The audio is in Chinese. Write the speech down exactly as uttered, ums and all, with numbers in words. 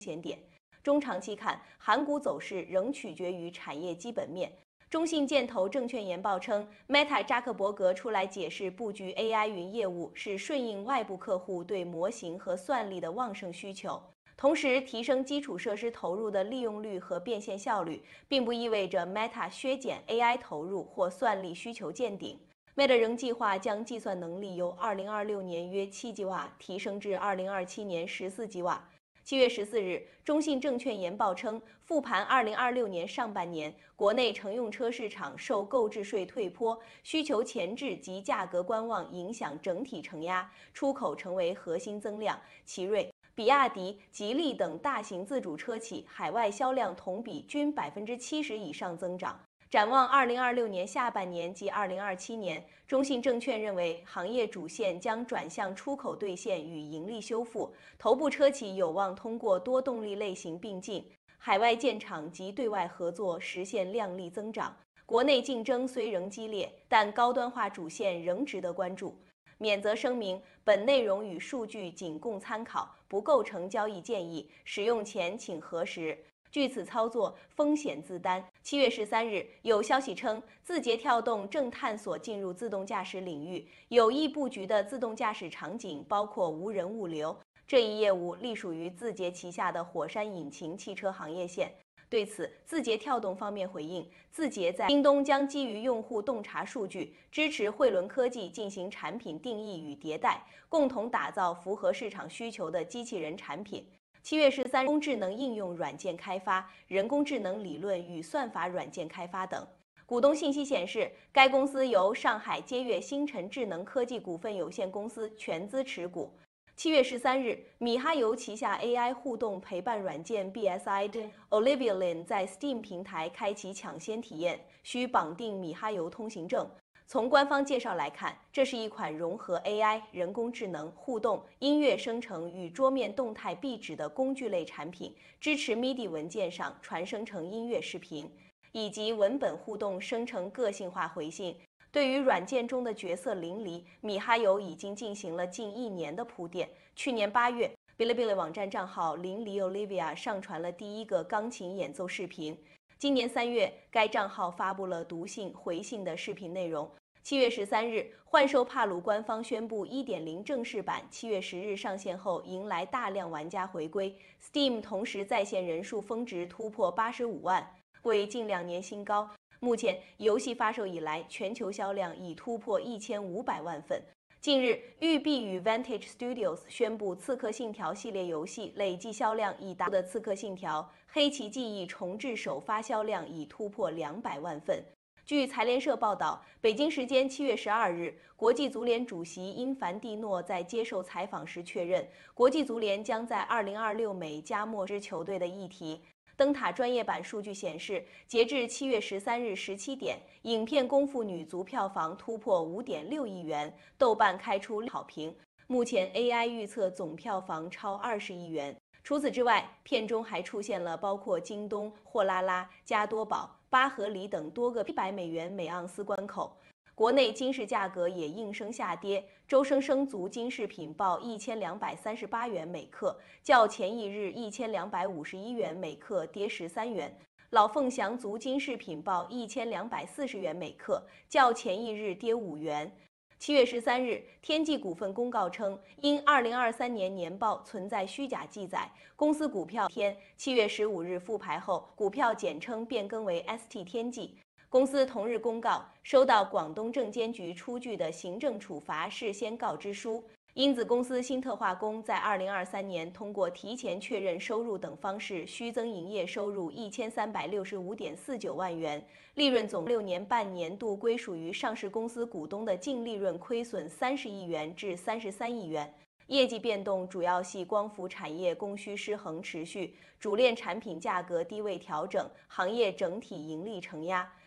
险点。中长期看，韩股走势仍取决于产业基本面。中信建投证券研报称 ，Meta 扎克伯格出来解释布局 A I 云业务是顺应外部客户对模型和算力的旺盛需求。同时，提升基础设施投入的利用率和变现效率，并不意味着 Meta 削减 A I 投入或算力需求见顶。Meta 仍计划将计算能力由二零二六年约七吉瓦提升至二零二七年十四吉瓦。七月十四日，中信证券研报称，复盘二零二六年上半年，国内乘用车市场受购置税退坡、需求前置及价格观望影响整体承压，出口成为核心增量。奇瑞、比亚迪、吉利等大型自主车企海外销量同比均百分之七十以上增长。展望二零二六年下半年及二零二七年，中信证券认为行业主线将转向出口兑现与盈利修复，头部车企有望通过多动力类型并进、海外建厂及对外合作实现量丽增长。国内竞争虽仍激烈，但高端化主线仍值得关注。免责声明：本内容与数据仅供参考，不构成交易建议，使用前请核实。据此操作，风险自担。七月十三日，有消息称，字节跳动正探索进入自动驾驶领域，有意布局的自动驾驶场景包括无人物流。这一业务隶属于字节旗下的火山引擎汽车行业线。对此，字节跳动方面回应，字节在京东将基于用户洞察数据，支持汇伦科技进行产品定义与迭代，共同打造符合市场需求的机器人产品。七月十三日，人工智能应用软件开发、人工智能理论与算法软件开发等。股东信息显示，该公司由上海接悦星辰智能科技股份有限公司全资持股。七月十三日，米哈游旗下 A I 互动陪伴软件 B S I D Olivia Lin 在 Steam 平台开启抢先体验，需绑定米哈游通行证。从官方介绍来看，这是一款融合 A I、人工智能、互动、音乐生成与桌面动态壁纸的工具类产品，支持 M I D I 文件上传生成音乐、视频，以及文本互动生成个性化回信。对于软件中的角色淋漓，米哈游已经进行了近一年的铺垫。去年八月，哔哩哔哩网站账号淋漓 Olivia 上传了第一个钢琴演奏视频。今年三月，该账号发布了读信、回信的视频内容。七月十三日，幻兽帕鲁官方宣布 一点零 正式版七月十日上线后，迎来大量玩家回归。Steam 同时在线人数峰值突破八十五万，为近两年新高。目前，游戏发售以来，全球销量已突破一千五百万份。近日，育碧与 Vantage Studios 宣布《刺客信条》系列游戏累计销量已达的《刺客信条：黑旗记忆》重置首发销量已突破两百万份。据财联社报道，北京时间七月十二日，国际足联主席因凡蒂诺在接受采访时确认，国际足联将在二零二六美加墨支球队的议题。灯塔专业版数据显示，截至七月十三日十七点，影片《功夫》女足票房突破五点六亿元，豆瓣开出好评。目前 A I 预测总票房超二十亿元。除此之外，片中还出现了包括京东、货拉拉、加多宝、巴合里等多个一百美元每盎司关口。国内金饰价格也应声下跌，周生生族金饰品报一千两百三十八元每克，较前一日一千两百五十一元每克跌十三元。老凤祥族金饰品报一千两百四十元每克，较前一日跌五元。七月十三日，天际股份公告称，因二零二三年年报存在虚假记载，公司股票天七月十五日复牌后，股票简称变更为 S T 天际。公司同日公告，收到广东证监局出具的行政处罚事先告知书，因子公司新特化工在二零二三年通过提前确认收入等方式虚增营业收入一千三百六十五点四九万元，利润总六年半年度归属于上市公司股东的净利润亏损三十亿元至三十三亿元。业绩变动主要系光伏产业供需失衡持续，主链产品价格低位调整，行业整体盈利承压。